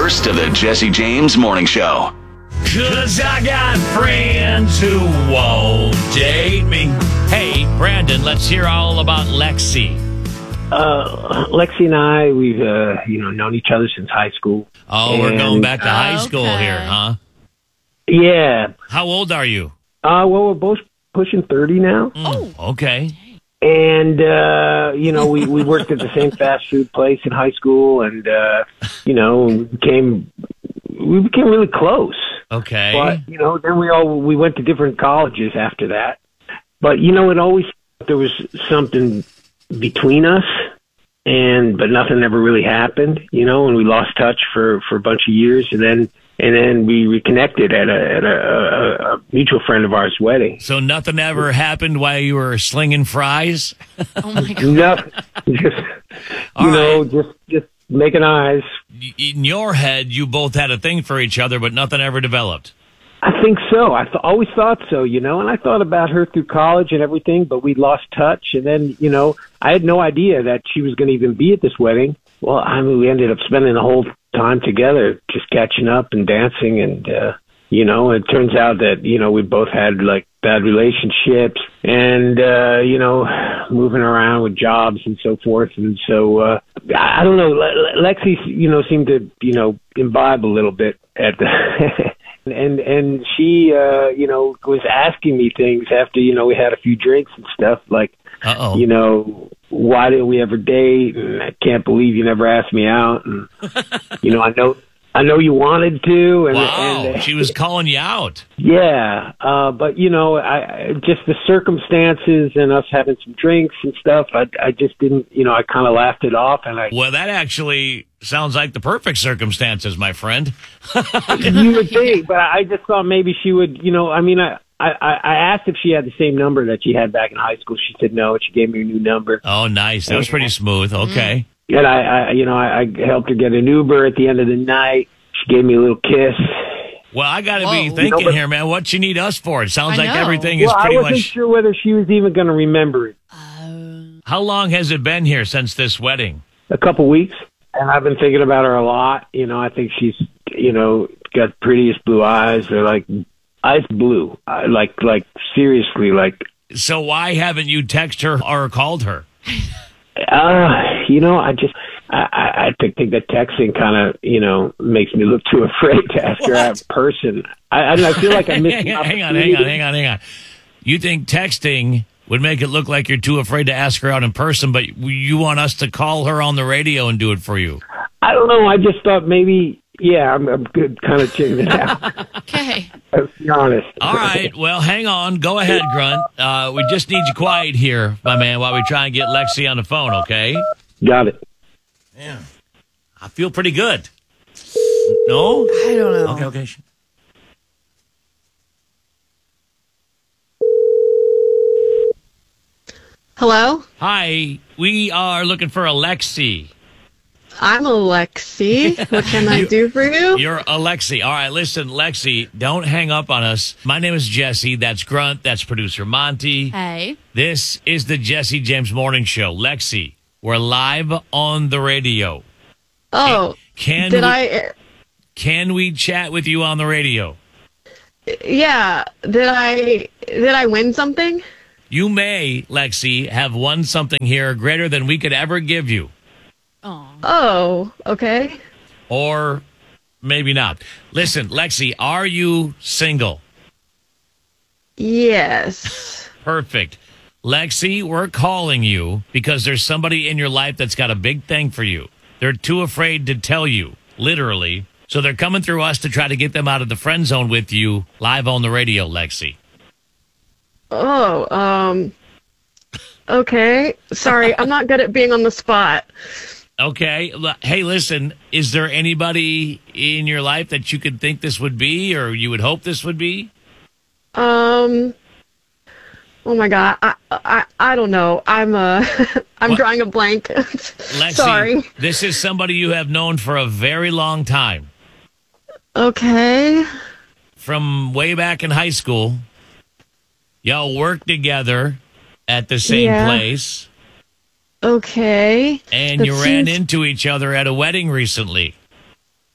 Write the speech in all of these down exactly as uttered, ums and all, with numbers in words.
first to the Jesse James Morning Show. Cause I got friends who won't date me. Hey, Brandon, let's hear all about Lexi. Uh, Lexi and I, we've, uh, you know, known each other since high school. Oh, and, we're going back to high okay. school here, huh? Yeah. How old are you? Uh, well, we're both pushing thirty now. Mm, okay. And, uh, you know, we, we worked at the same fast food place in high school and, uh, you know, we became, we became really close. Okay. But, you know, then we all, we went to different colleges after that. But, you know, it always, there was something between us and, but nothing ever really happened, you know, and we lost touch for, for a bunch of years. And then, and then we reconnected at a, at a, a, a mutual friend of ours' wedding. So nothing ever happened while you were slinging fries? Oh my God. Nothing. Just, All you know, right. just, just making eyes. In your head, you both had a thing for each other, but nothing ever developed. I think so. I th- always thought so, you know, and I thought about her through college and everything, but we lost touch. And then, you know, I had no idea that she was going to even be at this wedding. Well, I mean, we ended up spending the whole time together, just catching up and dancing. And, uh, you know, it turns out that, you know, we both had like bad relationships and, uh, you know, moving around with jobs and so forth. And so, uh, I I don't know, Le- Lexi, you know, seemed to, you know, imbibe a little bit at the, and, and she, uh, you know, was asking me things after, you know, we had a few drinks and stuff like, Uh-oh. you know, why didn't we ever date? And I can't believe you never asked me out. And, you know, I know, I know you wanted to. And, Wow, and, uh, she was calling you out. yeah. Uh, but, you know, I, I just the circumstances and us having some drinks and stuff, I, I just didn't, you know, I kind of laughed it off. And I, Well, that actually sounds like the perfect circumstances, my friend. you would think, but I just thought maybe she would, you know, I mean, I, I, I asked if she had the same number that she had back in high school. She said no. She gave me a new number. Oh, nice. That was pretty smooth. Okay. And I, I you know, I, I helped her get an Uber at the end of the night. She gave me a little kiss. Well, I got to be Whoa. thinking You know, but- here, man. What you need us for? It sounds I like know. everything is Well, I pretty wasn't much. sure whether she was even going to remember it. How long has it been here since this wedding? A couple weeks. And I've been thinking about her a lot. You know, I think she's, you know, got prettiest blue eyes. They're like ice blue. I, like, like, seriously, like, So why haven't you texted her or called her? uh, you know, I just, I, I, I think, think that texting kind of, you know, makes me look too afraid to ask her out in person. I, I, I feel like I missed hang, an on, hang on, hang on, opportunity. hang on, hang on. You think texting would make it look like you're too afraid to ask her out in person, but you want us to call her on the radio and do it for you? I don't know. I just thought maybe, yeah, I'm, I'm good, kind of checking it out. Okay. Let's be honest. All right. Well, hang on. Go ahead, Grunt. Uh, we just need you quiet here, my man, while we try and get Lexi on the phone, okay? Got it. Yeah. I feel pretty good. No? I don't know. Okay, okay. Hello? Hi. We are looking for Alexi. I'm Alexi. What can I You- do for you? You're Alexi. All right, listen, Lexi, don't hang up on us. My name is Jesse. That's Grunt. That's producer Monty. Hey. This is the Jesse James Morning Show. Lexi, we're live on the radio. Oh, Can did we, I? Can we chat with you on the radio? Yeah. Did I? Did I win something? You may, Lexi, have won something here greater than we could ever give you. Oh. Oh, okay. Or maybe not. Listen, Lexi, are you single? Yes. Perfect. Lexi, we're calling you because there's somebody in your life that's got a big thing for you. They're too afraid to tell you, literally. So they're coming through us to try to get them out of the friend zone with you live on the radio, Lexi. Oh, um. Okay. Sorry, I'm not good at being on the spot. Okay. L- Hey, listen, is there anybody in your life that you could think this would be or you would hope this would be? Um. Oh my God. I I I don't know. I'm uh. I'm What? drawing a blank. Lexi, Sorry. this is somebody you have known for a very long time. Okay. From way back in high school. Y'all worked together at the same Yeah. place. Okay. And That you ran seems- into each other at a wedding recently.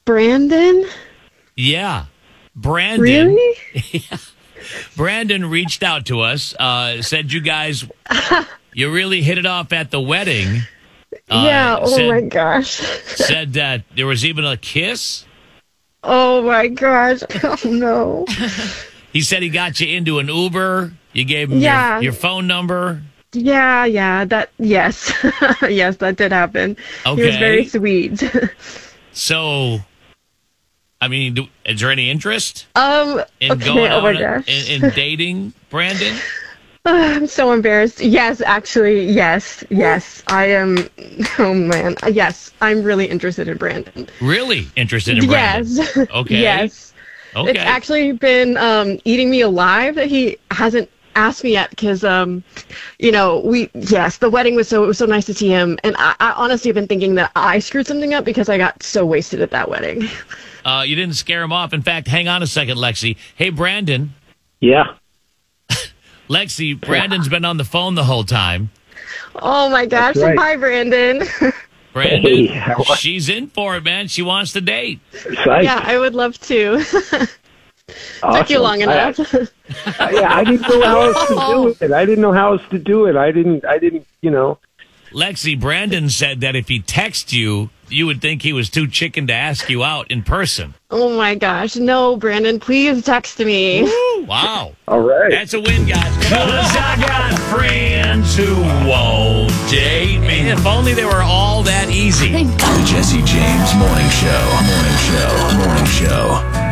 Brandon? Yeah. Brandon. Really? Brandon reached out to us, uh, said you guys, you really hit it off at the wedding. Uh, yeah, oh said, my gosh. Said that there was even a kiss. Oh my gosh. Oh no. He said he got you into an Uber. You gave him Yeah. your, your phone number. Yeah, yeah, that, yes. Yes, that did happen. He was Okay. very sweet. So, I mean, do, is there any interest um, in okay, going oh my out gosh. and, and dating Brandon? I'm so embarrassed. Yes, actually, yes, yes. I am, oh man, yes, I'm really interested in Brandon. Really interested in Brandon? Yes. Okay. Yes. Okay. It's actually been um, eating me alive that he hasn't asked me yet because, um, you know, we, yes, the wedding was so, it was so nice to see him. And I, I honestly have been thinking that I screwed something up because I got so wasted at that wedding. Uh, you didn't scare him off. In fact, hang on a second, Lexi. Hey, Brandon. Yeah. Lexi, Brandon's been on the phone the whole time. Oh my gosh. That's right. Hi, Brandon. Brandon, Hey, how are- she's in for it, man. She wants to date. Psyched. Yeah, I would love to. Took you Awesome. long I- enough. I- yeah, I didn't know how else to do it. I didn't know how else to do it. I didn't. I didn't. You know. Lexi, Brandon said that if he texted you, you would think he was too chicken to ask you out in person. Oh my gosh. No, Brandon, please text me. Woo, wow. All right. That's a win, guys. Because I got friends who won't date me. If only they were all that easy. The Jesse James Morning Show. Morning Show. Morning Show.